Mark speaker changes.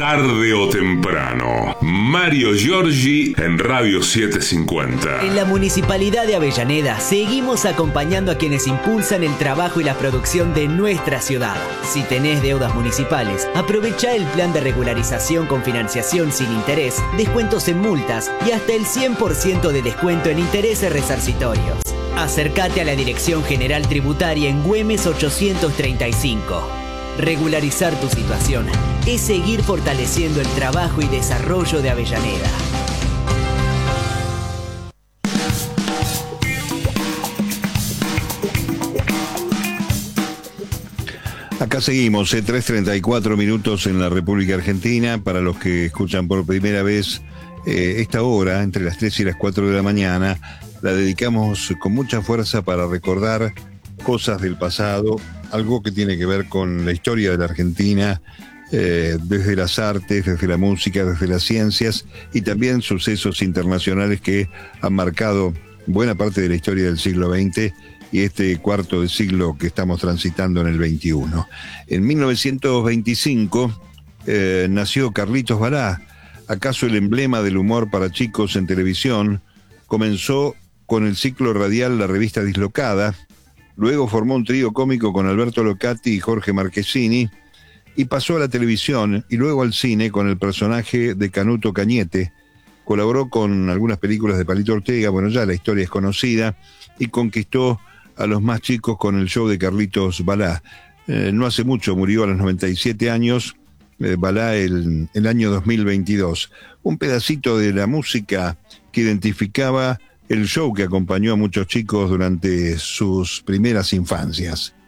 Speaker 1: Tarde o temprano, Mario Giorgi en Radio 750.
Speaker 2: En la Municipalidad de Avellaneda seguimos acompañando a quienes impulsan el trabajo y la producción de nuestra ciudad. Si tenés deudas municipales, aprovecha el plan de regularización con financiación sin interés, descuentos en multas y hasta el 100% de descuento en intereses resarcitorios. Acércate a la Dirección General Tributaria en Güemes 835. Regularizar tu situación es seguir fortaleciendo el trabajo y desarrollo de Avellaneda.
Speaker 3: Acá seguimos, 3:34 minutos en la República Argentina. Para los que escuchan por primera vez esta hora, entre las 3 y las 4 de la mañana, la dedicamos con mucha fuerza para recordar cosas del pasado, algo que tiene que ver con la historia de la Argentina, desde las artes, desde la música, desde las ciencias y también sucesos internacionales que han marcado buena parte de la historia del siglo XX y este cuarto de siglo que estamos transitando en el XXI. En 1925 nació Carlitos Balá, acaso el emblema del humor para chicos en televisión. Comenzó con el ciclo radial La Revista Dislocada, luego formó un trío cómico con Alberto Locati y Jorge Marchesini, y pasó a la televisión y luego al cine con el personaje de Canuto Cañete. Colaboró con algunas películas de Palito Ortega, bueno, ya la historia es conocida, y conquistó a los más chicos con el show de Carlitos Balá. No hace mucho, murió a los 97 años, Balá el año 2022. Un pedacito de la música que identificaba el show que acompañó a muchos chicos durante sus primeras infancias.